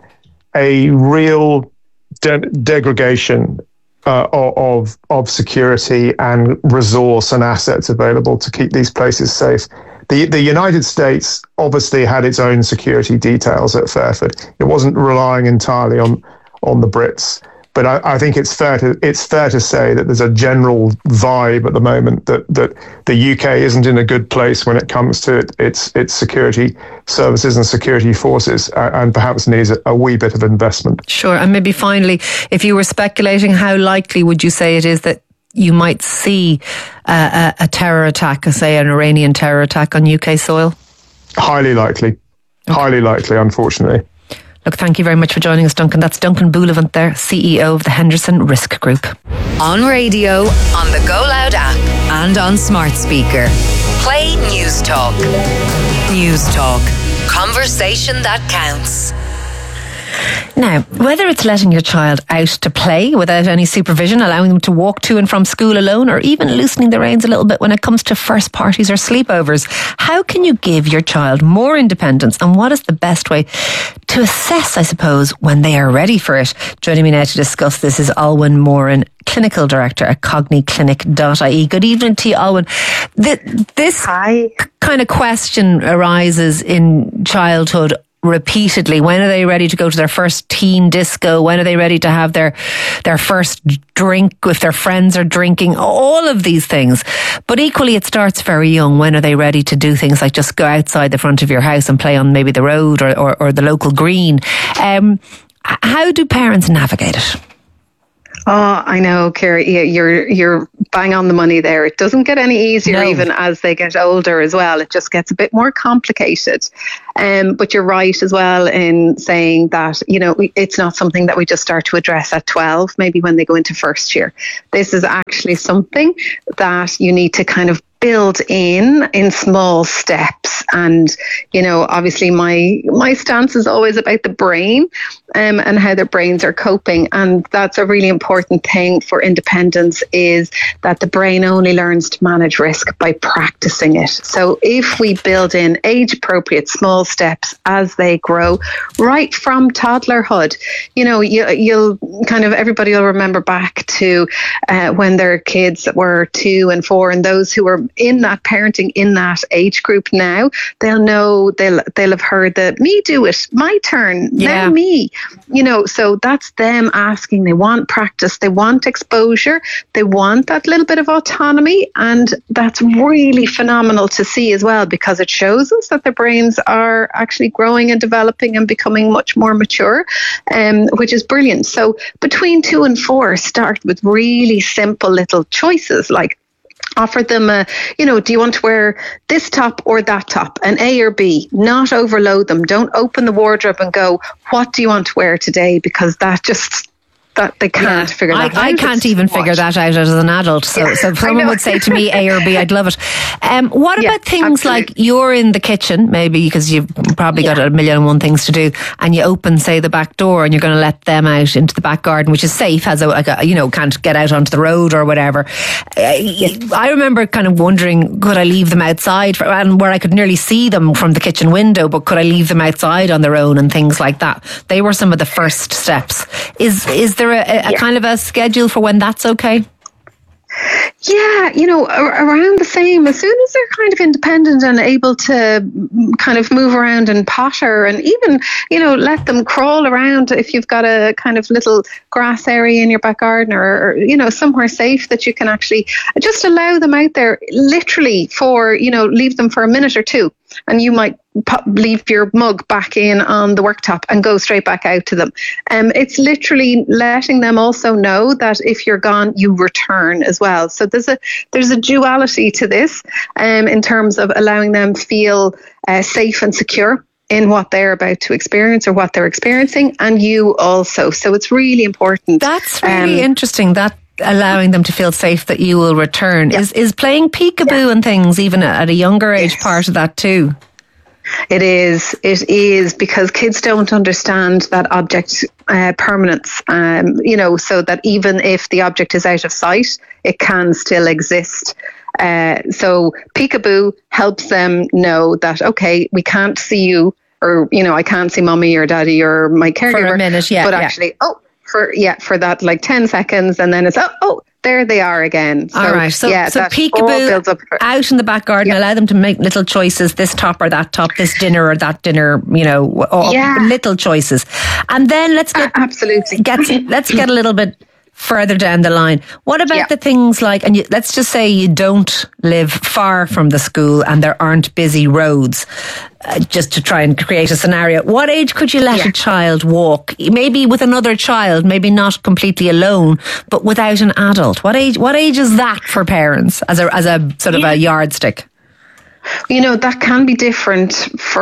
a real de- degradation Uh, of of security and resource and assets available to keep these places safe. The the United States obviously had its own security details at Fairford. It wasn't relying entirely on on the Brits. But I, I think it's fair to it's fair to say that there's a general vibe at the moment that, that the U K isn't in a good place when it comes to it, its its security services and security forces, uh, and perhaps needs a, a wee bit of investment. Sure, and maybe finally, if you were speculating, how likely would you say it is that you might see uh, a, a terror attack, say an Iranian terror attack on U K soil? Highly likely, okay. highly likely, unfortunately. Look, thank you very much for joining us, Duncan. That's Duncan Bullivant there, C E O of the Henderson Risk Group. On radio, on the Go Loud app, and on smart speaker. Play News Talk. News Talk. Conversation that counts. Now, whether it's letting your child out to play without any supervision, allowing them to walk to and from school alone, or even loosening the reins a little bit when it comes to first parties or sleepovers, how can you give your child more independence, and what is the best way to assess, I suppose, when they are ready for it? Joining me now to discuss this is Alwyn Moran, Clinical Director at cogni clinic dot I E. Good evening to you, Alwyn. This Hi. kind of question arises in childhood repeatedly. When are they ready to go to their first teen disco? When are they ready to have their their first drink if their friends are drinking? All of these things. But equally, it starts very young. When are they ready to do things like just go outside the front of your house and play on maybe the road or, or, or the local green? Um, how do parents navigate it? Oh, I know, Ciara, you're you're bang on the money there. It doesn't get any easier no. even as they get older as well. It just gets a bit more complicated. Um, but you're right as well in saying that, you know, it's not something that we just start to address at twelve, maybe when they go into first year. This is actually something that you need to kind of build in in small steps. And, you know, obviously my my stance is always about the brain um, and how their brains are coping. And that's a really important thing for independence, is that the brain only learns to manage risk by practicing it. So if we build in age appropriate small steps as they grow, right from toddlerhood, you know, you, you'll kind of, everybody will remember back to uh, when their kids were two and four, and those who were in that parenting in that age group now, they'll know, they'll they'll have heard the me do it, my turn, yeah. now me, you know. So that's them asking. They want practice, they want exposure, they want that little bit of autonomy, and that's really phenomenal to see as well, because it shows us that their brains are actually growing and developing and becoming much more mature, um, which is brilliant. So between two and four, start with really simple little choices, like offer them a, you know, do you want to wear this top or that top, an A or B? Not overload them. Don't open the wardrobe and go, what do you want to wear today? Because that just, that they can't yeah. figure that I, out. I can't even what? figure that out as an adult. So, yeah, so if someone would say to me A or B, I'd love it. Um, what yeah, about things absolutely. like you're in the kitchen, maybe because you've probably got yeah. a million and one things to do, and you open, say, the back door, and you're going to let them out into the back garden, which is safe, has a, like a, you know, can't get out onto the road or whatever. Uh, yes. I remember kind of wondering, could I leave them outside, for, and where I could nearly see them from the kitchen window, but could I leave them outside on their own and things like that? They were some of the first steps. Is is there a, a yeah. kind of a schedule for when that's okay? Yeah, you know, around the same, as soon as they're kind of independent and able to kind of move around and potter, and even, you know, let them crawl around if you've got a kind of little grass area in your back garden, or, or you know, somewhere safe that you can actually just allow them out there literally for, you know, leave them for a minute or two. And you might pop, leave your mug back in on the worktop and go straight back out to them. Um, it's literally letting them also know that if you're gone, you return as well. So there's a there's a duality to this, um, in terms of allowing them feel uh, safe and secure in what they're about to experience or what they're experiencing, and you also. So it's really important. That's really um, interesting. That. Allowing them to feel safe that you will return. Yeah. Is is playing peekaboo yeah. and things even at a younger age yes. part of that too? It is. It is, because kids don't understand that object uh, permanence. Um, you know, so that even if the object is out of sight, it can still exist. Uh, so peekaboo helps them know that, okay, we can't see you, or, you know, I can't see mommy or daddy or my caregiver for a minute. Yeah, but yeah. actually, oh. For yeah, for that like ten seconds, and then it's oh oh there they are again. So, all right, so yeah, so peekaboo for, out in the back garden, yeah. allow them to make little choices: this top or that top, this dinner or that dinner. You know, or yeah. little choices, and then let's get uh, absolutely get let's get a little bit further down the line. What about yeah. the things like, and you, let's just say you don't live far from the school and there aren't busy roads, uh, just to try and create a scenario. What age could you let yeah. a child walk? Maybe with another child, maybe not completely alone, but without an adult. What age, what age is that for parents as a, as a sort of yeah. a yardstick? You know, that can be different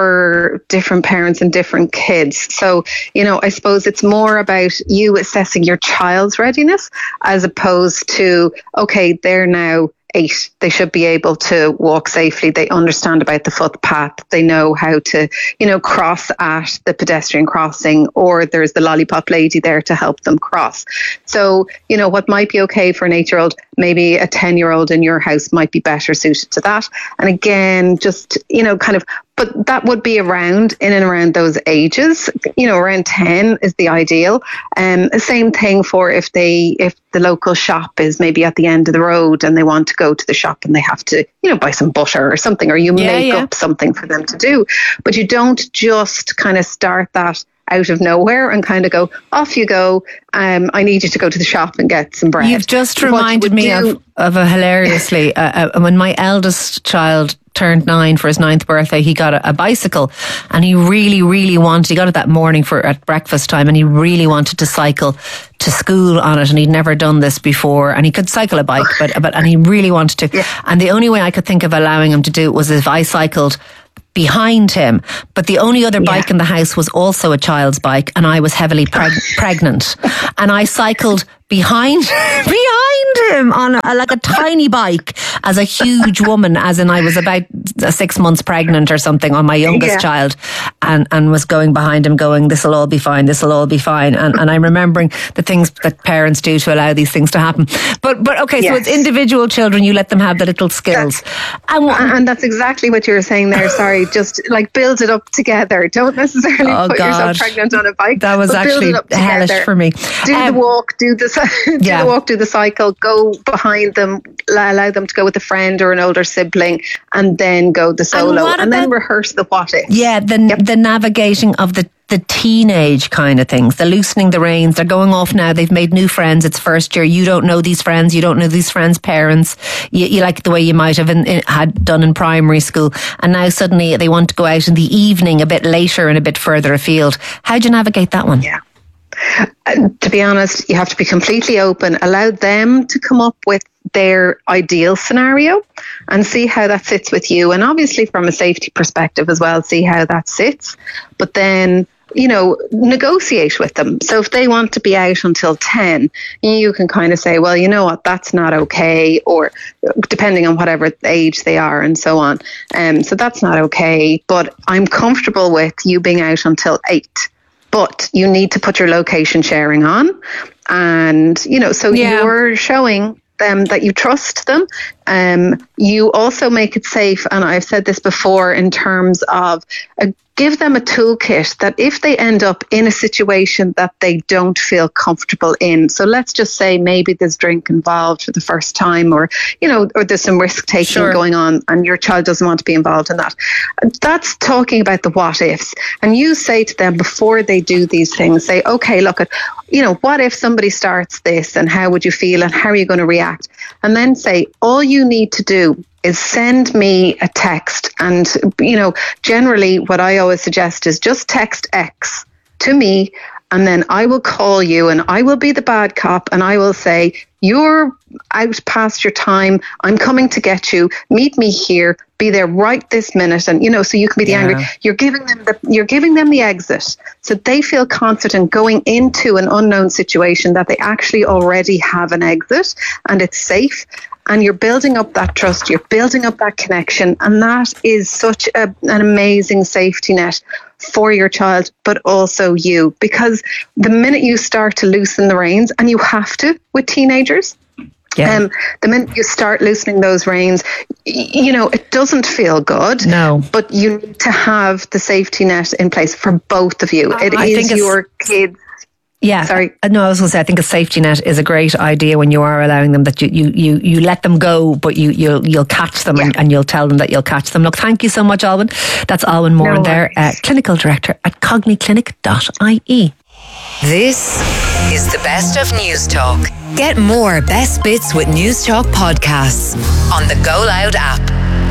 for different parents and different kids. So, you know, I suppose it's more about you assessing your child's readiness as opposed to, okay, they're now eight. They should be able to walk safely. They understand about the footpath. They know how to, you know, cross at the pedestrian crossing, or there's the lollipop lady there to help them cross. So, you know, what might be okay for an eight-year-old, maybe a ten-year-old in your house might be better suited to that. And again, just, you know, kind of, but that would be around, in and around those ages, you know, around ten is the ideal. Um, same thing for if they, if the local shop is maybe at the end of the road and they want to go to the shop and they have to, you know, buy some butter or something, or you Yeah, make yeah. up something for them to do. But you don't just kind of start that out of nowhere and kind of go, off you go. Um, I need you to go to the shop and get some bread. You've just What you reminded would me do- of, of a hilariously, uh, uh, when my eldest child turned nine for his ninth birthday, he got a, a bicycle, and he really, really wanted, he got it that morning for at breakfast time, and he really wanted to cycle to school on it, and he'd never done this before, and he could cycle a bike, but, but and he really wanted to. Yeah. And the only way I could think of allowing him to do it was if I cycled behind him, but the only other bike Yeah. in the house was also a child's bike, and I was heavily preg- pregnant, and I cycled behind behind him on a, like a tiny bike as a huge woman, as in I was about six months pregnant or something on my youngest Yeah. child, and and was going behind him going, this'll all be fine, this'll all be fine, and and I'm remembering the things that parents do to allow these things to happen. But but okay, so Yes. it's individual children, you let them have the little skills. And what, And that's exactly what you were saying there. Sorry, just like build it up together. Don't necessarily Oh, put God. yourself pregnant on a bike. That was but build actually it up hellish together. for me. Do Um, the walk, do the do Yeah. the walk, do the cycle. Go behind them, allow them to go with a friend or an older sibling, and then go the solo, what and, then about- rehearse the what if. Yeah, the Yep. the navigating of the the teenage kind of things, the loosening the reins. They're going off now. They've made new friends. It's first year. You don't know these friends. You don't know these friends' parents. You, you like the way you might have in, in, had done in primary school, and now suddenly they want to go out in the evening, a bit later and a bit further afield. How do you navigate that one? Yeah. Uh, to be honest, you have to be completely open. Allow them to come up with their ideal scenario and see how that fits with you. And obviously, from a safety perspective as well, see how that sits. But then, you know, negotiate with them. So if they want to be out until ten, you can kind of say, well, you know what, that's not okay, or depending on whatever age they are and so on. Um, so that's not okay, but I'm comfortable with you being out until eight. But you need to put your location sharing on. And, you know, so Yeah. you're showing them that you trust them. Um, you also make it safe. And I've said this before in terms of uh, give them a toolkit that if they end up in a situation that they don't feel comfortable in. So let's just say maybe there's drink involved for the first time, or, you know, or there's some risk taking Sure. going on and your child doesn't want to be involved in that. That's talking about the what ifs. And you say to them before they do these things, say, okay, look at, you know, what if somebody starts this, and how would you feel, and how are you going to react? And then say, all you need to do is send me a text. And, you know, generally what I always suggest is just text X to me, and then I will call you, and I will be the bad cop, and I will say, you're out past your time. I'm coming to get you. Meet me here. Be there right this minute. And, you know, so you can be the Yeah. angry. You're giving them the, you're giving them the exit, so they feel confident going into an unknown situation that they actually already have an exit and it's safe. And you're building up that trust. You're building up that connection. And that is such a, an amazing safety net for your child, but also you. Because the minute you start to loosen the reins, and you have to with teenagers, Yeah. um, the minute you start loosening those reins, y- you know, it doesn't feel good. No. But you need to have the safety net in place for both of you. It I is think it's- your kids. Yeah. Sorry. Uh, No, I was going to say, I think a safety net is a great idea when you are allowing them, that you, you, you, you let them go, but you, you'll, you'll catch them, and, and you'll tell them that you'll catch them. Look, thank you so much, Alwyn. That's Alwyn Moran No there, uh, clinical director at cogniclinic dot I E. This is the best of News Talk. Get more best bits with News Talk podcasts on the Go Loud app.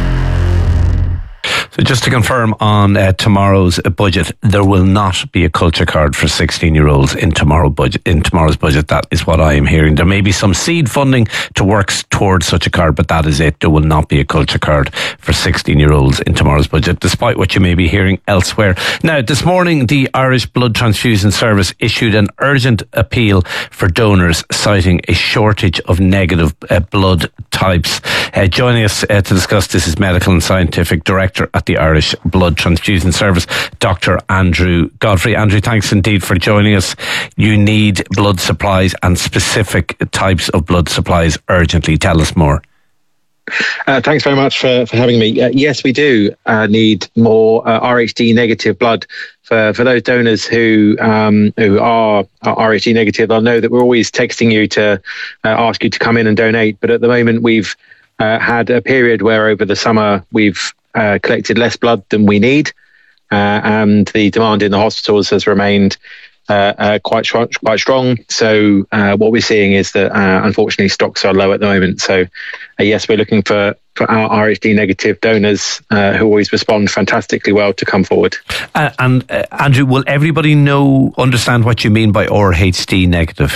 So just to confirm on uh, tomorrow's budget, there will not be a culture card for sixteen-year-olds in tomorrow budget. In tomorrow's budget, that is what I am hearing. There may be some seed funding to work towards such a card, but that is it. There will not be a culture card for sixteen-year-olds in tomorrow's budget, despite what you may be hearing elsewhere. Now, this morning, the Irish Blood Transfusion Service issued an urgent appeal for donors, citing a shortage of negative uh, blood types. types. Uh, joining us uh, to discuss this is Medical and Scientific Director at the Irish Blood Transfusion Service, Doctor Andrew Godfrey. Andrew, thanks indeed for joining us. You need blood supplies and specific types of blood supplies urgently. Tell us more. Uh, thanks very much for, for having me. Uh, yes, we do uh, need more uh, R H D negative blood for, for those donors who um, who are, are R H D negative. I'll know that we're always texting you to uh, ask you to come in and donate. But at the moment, we've uh, had a period where over the summer we've uh, collected less blood than we need, uh, and the demand in the hospitals has remained Uh, uh, quite strong, quite strong. So uh, what we're seeing is that uh, unfortunately stocks are low at the moment. So uh, yes, we're looking for, for our R H D negative donors uh, who always respond fantastically well to come forward. Uh, and uh, Andrew, will everybody know, understand what you mean by R H D negative?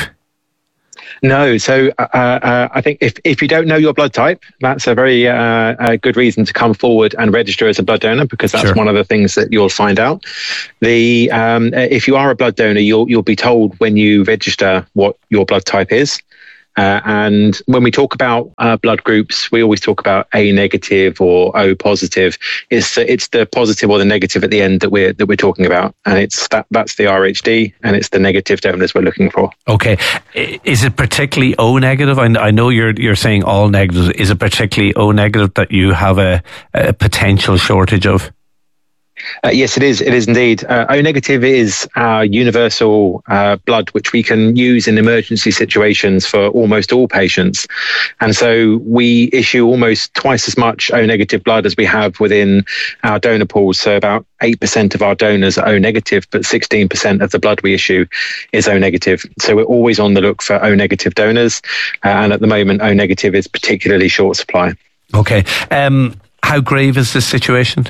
No, so uh, uh, I think if, if you don't know your blood type, that's a very uh, a good reason to come forward and register as a blood donor, because that's sure. one of the things that you'll find out. The um, if you are a blood donor, you'll you'll be told when you register what your blood type is. Uh, and when we talk about uh, blood groups, we always talk about A negative or O positive. It's it's the positive or the negative at the end that we're that we're talking about, and it's that that's the R H D, and it's the negative donors we're looking for. Okay, is it particularly O negative? I, I know you're you're saying all negatives. Is it particularly O negative that you have a, a potential shortage of? Uh, yes, it is. It is indeed. Uh, O negative is our universal uh, blood, which we can use in emergency situations for almost all patients. And so we issue almost twice as much O negative blood as we have within our donor pools. So about eight percent of our donors are O negative, but sixteen percent of the blood we issue is O negative. So we're always on the look for O negative donors. Uh, and at the moment, O negative is particularly short supply. Okay. Um, how grave is this situation?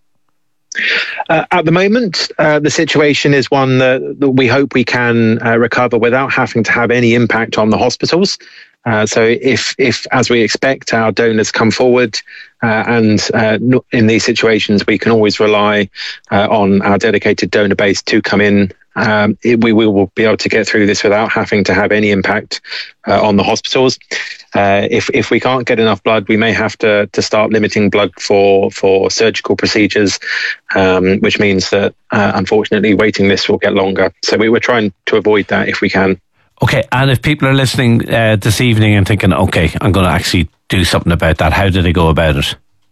Uh, at the moment, uh, the situation is one that, that we hope we can uh, recover without having to have any impact on the hospitals. Uh, so if, if, as we expect, our donors come forward uh, and uh, in these situations, we can always rely uh, on our dedicated donor base to come in. Um, it, we, we will be able to get through this without having to have any impact uh, on the hospitals. Uh, if if we can't get enough blood, we may have to to start limiting blood for for surgical procedures, um, which means that uh, unfortunately waiting lists will get longer. So we were trying to avoid that if we can. Okay, and if people are listening uh, this evening and thinking, okay, I'm going to actually do something about that, how do they go about it?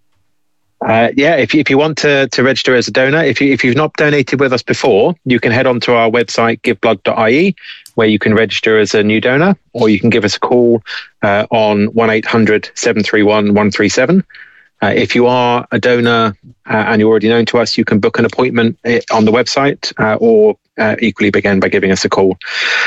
Uh, yeah, if you, if you want to, to register as a donor, if you if you've not donated with us before, you can head on to our website give blood dot I E, where you can register as a new donor, or you can give us a call uh, on one eight hundred seven three one one three seven. Uh, if you are a donor uh, and you're already known to us, you can book an appointment on the website, uh, or uh, equally begin by giving us a call.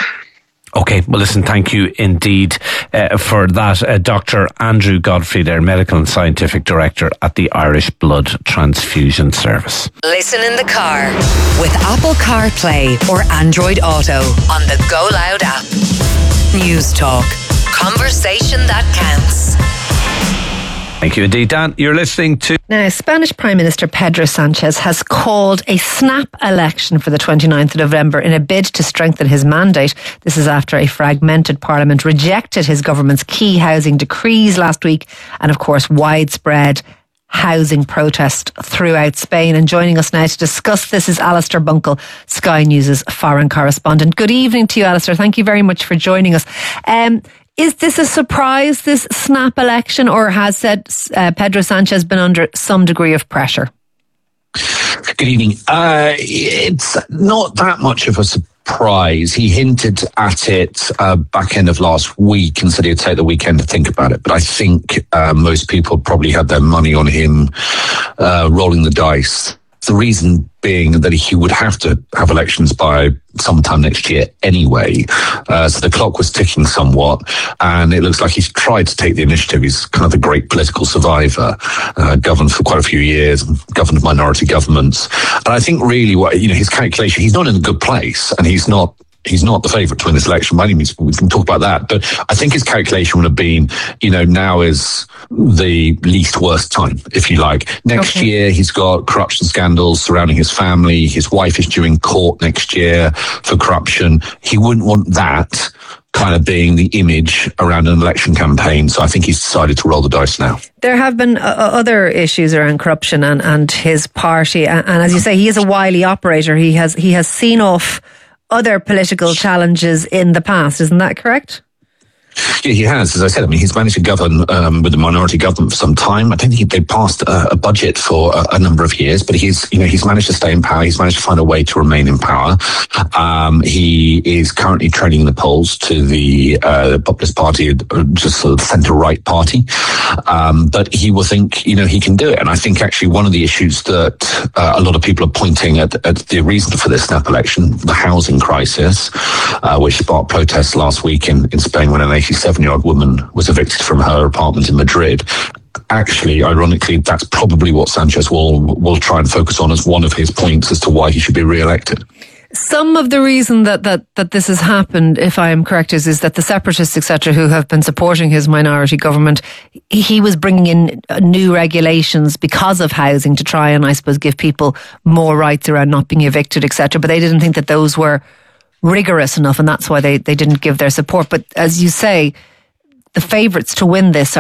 Okay, well listen, thank you indeed uh, for that. Uh, Doctor Andrew Godfrey there, Medical and Scientific Director at the Irish Blood Transfusion Service. Listen in the car with Apple CarPlay or Android Auto on the Go Loud app. News Talk. Conversation that counts. Thank you indeed, Dan. You're listening to... Now, Spanish Prime Minister Pedro Sanchez has called a snap election for the twenty-ninth of November in a bid to strengthen his mandate. This is after a fragmented parliament rejected his government's key housing decrees last week, and of course widespread housing protest throughout Spain. And joining us now to discuss this is Alistair Bunkle, Sky News' foreign correspondent. Good evening to you, Alistair. Thank you very much for joining us. Um, Is this a surprise, this snap election, or has said uh, Pedro Sanchez been under some degree of pressure? Good evening. Uh, it's not that much of a surprise. He hinted at it uh, back end of last week and said he'd take the weekend to think about it. But I think uh, most people probably had their money on him uh, rolling the dice. The reason being that he would have to have elections by sometime next year anyway. Uh, so the clock was ticking somewhat, and it looks like he's tried to take the initiative. He's kind of the great political survivor, uh, governed for quite a few years, governed minority governments. And I think really what, you know, his calculation, he's not in a good place, and he's not He's not the favourite to win this election by any means. We can talk about that. But I think his calculation would have been, you know, now is the least worst time, if you like. Next okay. year, he's got corruption scandals surrounding his family. His wife is due in court next year for corruption. He wouldn't want that kind of being the image around an election campaign. So I think he's decided to roll the dice now. There have been uh, other issues around corruption and, and his party. And, and as you say, he is a wily operator. He has he has seen off other political challenges in the past. Isn't that correct? Yeah, he has. As I said, I mean, he's managed to govern um, with a minority government for some time. I don't think they passed a, a budget for a, a number of years, but he's, you know, he's managed to stay in power. He's managed to find a way to remain in power. Um, he is currently trailing in the polls to the, uh, the Populist Party, just sort of centre-right party. Um, but he will think, you know, he can do it. And I think actually one of the issues that uh, a lot of people are pointing at, at the reason for this snap election, the housing crisis, uh, which sparked protests last week in, in Spain when an eighty-seven-year-old woman was evicted from her apartment in Madrid. Actually, ironically, that's probably what Sanchez will will try and focus on as one of his points as to why he should be re-elected. Some of the reason that, that, that this has happened, if I am correct, is, is that the separatists, et cetera, who have been supporting his minority government, he was bringing in new regulations because of housing to try and, I suppose, give people more rights around not being evicted, et cetera. But they didn't think that those were rigorous enough, and that's why they, they didn't give their support. But as you say, the favourites to win this